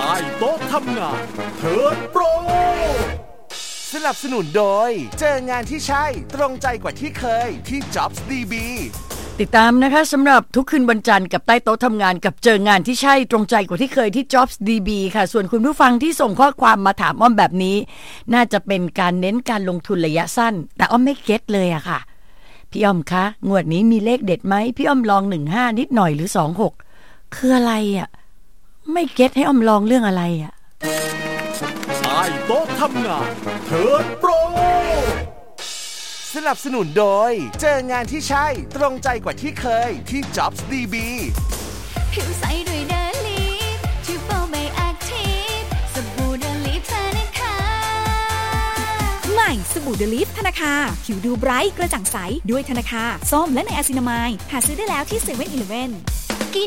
ต้โต๊ะทำงานเทิร์นโปรสนับสนุนโดยเจองานที่ใช่ตรงใจกว่าที่เคยที่ Jobs DB ติดตามนะคะสำหรับทุกคืนวันจันทร์กับใต้โต๊ะทำงานกับเจองานที่ใช่ตรงใจกว่าที่เคยที่ Jobs DB ค่ะส่วนคุณผู้ฟังที่ส่งข้อความมาถามอ้อมแบบนี้น่าจะเป็นการเน้นการลงทุนระยะสั้นแต่อ้อมไม่เก็ตเลยอะค่ะพี่อ้อมคะงวดนี้มีเลขเด็ดไหมพี่อ้อมลอง15นิดหน่อยหรือ26คืออะไรอะไม่เก็ตให้อ้อมลองเรื่องอะไรอะใต้โต๊ะทำงานเทิร์นโปรสนับสนุนโดยเจองานที่ใช่ตรงใจกว่าที่เคยที่ Jobs DB ผิวใสด้วยเดลีฟที่โฟมไม่แอคทีฟสบู่เดลีฟธนาคารใหม่สบู่เดลีฟธนาคารผิวดูไบรท์กระจ่างใสด้วยธนาคารส้มและไนอาซินามายด์หาซื้อได้แล้วที่ 7-Eleven